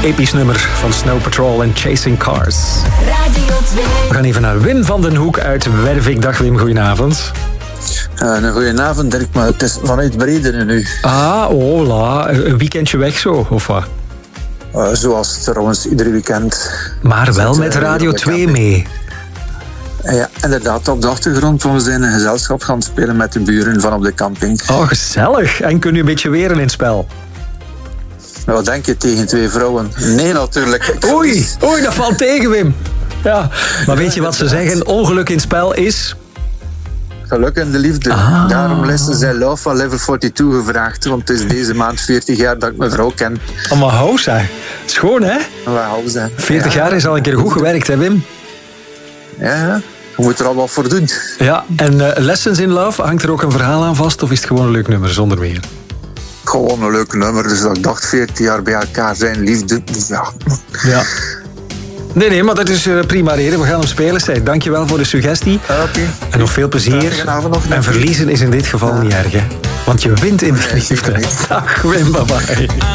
Episch nummer van Snow Patrol en Chasing Cars. Radio 2. We gaan even naar Wim van den Hoek uit Wervik. Dag Wim, goedenavond. Een goedenavond Dirk, maar het is vanuit Bredene nu. Ah, hola. Een weekendje weg zo, of wat? Zoals trouwens iedere weekend. Maar wel met Radio 2 mee. Ja, inderdaad, op de achtergrond, want we zijn een gezelschap gaan spelen met de buren van op de camping. Oh, gezellig. En kun je een beetje weren in het spel? Wat denk je tegen 2 vrouwen? Nee, natuurlijk. Oei, dat valt tegen, Wim. Ja, maar weet je wat ze zeggen? Ongeluk in het spel is... Geluk in de liefde. Ah. Daarom lessen zij Love van Level 42 gevraagd, want het is deze maand 40 jaar dat ik mijn vrouw ken. Allemaal house, hè? Schoon, hè? Wauw, ze. 40 jaar is al een keer goed gewerkt, hè, Wim? Ja, je moet er al wat voor doen. Ja, en Lessons in Love, hangt er ook een verhaal aan vast of is het gewoon een leuk nummer zonder meer? Gewoon een leuk nummer, dus dat ik dacht 40 jaar bij elkaar zijn, liefde. Dus ja. Ja. Nee, maar dat is prima reden. We gaan hem spelen. Zeg, dankjewel voor de suggestie. Oké. En nog veel plezier. Goedenavond nog. En verliezen is in dit geval niet erg, hè? Want je wint in de liefde. Dag Wim, bye bye.